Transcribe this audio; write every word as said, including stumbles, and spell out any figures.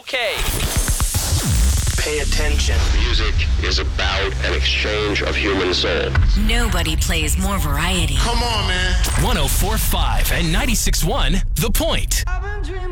Okay. Pay attention. Music is about an exchange of human souls. Nobody plays more variety. Come on, man. one oh four point five and ninety-six point one The Point.